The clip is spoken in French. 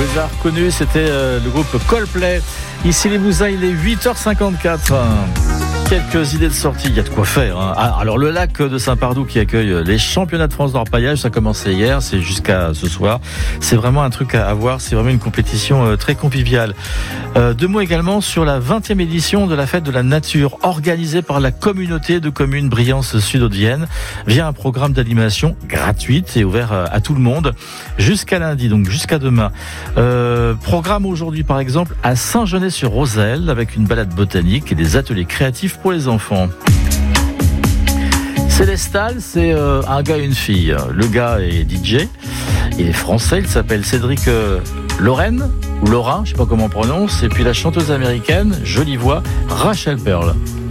les a reconnus, c'était le groupe Coldplay. Ici les Mousins, il est 8h54. Quelques idées de sortie, il y a de quoi faire. Alors le lac de Saint-Pardoux qui accueille les championnats de France d'orpaillage, ça a commencé hier, c'est jusqu'à ce soir. C'est vraiment un truc à voir, c'est vraiment une compétition très conviviale. Deux mots également sur la 20e édition de la fête de la nature, organisée par la communauté de communes Briances Sud-Haute-Vienne, via un programme d'animation gratuite et ouvert à tout le monde, jusqu'à lundi, donc jusqu'à demain. Programme aujourd'hui par exemple à Saint-Genès-sur-Roselle, avec une balade botanique et des ateliers créatifs pour les enfants. Célestal, c'est un gars et une fille. Le gars est DJ, il est français, il s'appelle Cédric Lorraine, ou Laura, je sais pas comment on prononce, et puis la chanteuse américaine, jolie voix, Rachel Pearl.